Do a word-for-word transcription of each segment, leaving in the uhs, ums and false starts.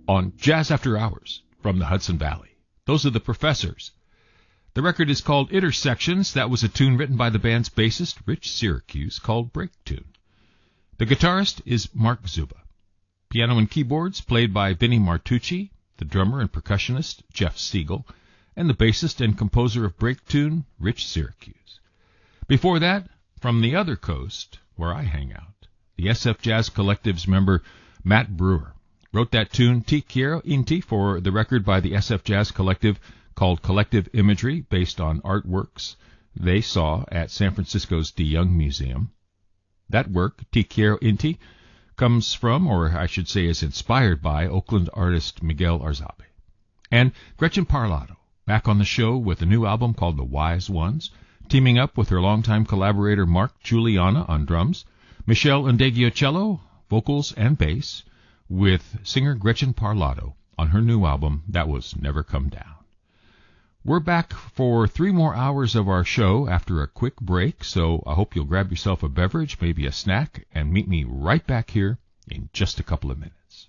on Jazz After Hours from the Hudson Valley. Those are the Professors. The record is called Intersections. That was a tune written by the band's bassist, Rich Syracuse, called Break Tune. The guitarist is Mark Zuba. Piano and keyboards played by Vinnie Martucci, the drummer and percussionist, Jeff Siegel, and the bassist and composer of Break Tune, Rich Syracuse. Before that, from the other coast, where I hang out, the S F Jazz Collective's member, Matt Brewer, wrote that tune, Ti Quiero Inti, for the record by the S F Jazz Collective called Collective Imagery, based on artworks they saw at San Francisco's De Young Museum. That work, Ti Quiero Inti, comes from, or I should say is inspired by, Oakland artist Miguel Arzabe. And Gretchen Parlato, back on the show with a new album called The Wise Ones, teaming up with her longtime collaborator Mark Giuliana on drums, Michelle Indeggio cello, vocals and bass, with singer Gretchen Parlato on her new album That Was Never Come Down. We're back for three more hours of our show after a quick break, so I hope you'll grab yourself a beverage, maybe a snack, and meet me right back here in just a couple of minutes.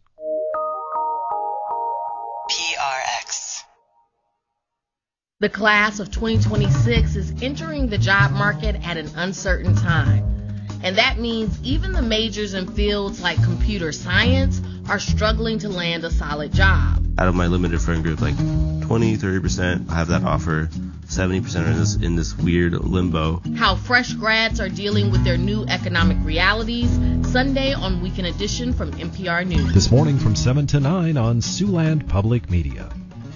P R X. The class of twenty twenty-six is entering the job market at an uncertain time. And that means even the majors in fields like computer science are struggling to land a solid job. Out of my limited friend group, like twenty, thirty percent have that offer, seventy percent are in this, in this weird limbo. How fresh grads are dealing with their new economic realities, Sunday on Weekend Edition from N P R News. This morning from seven to nine on Siouxland Public Media.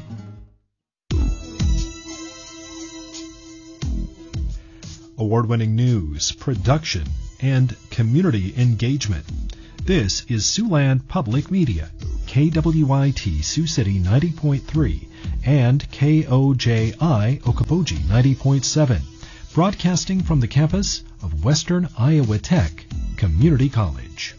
Award-winning news, production, and community engagement. This is Siouxland Public Media, K W I T Sioux City ninety point three and K O J I Okoboji ninety point seven, broadcasting from the campus of Western Iowa Tech Community College.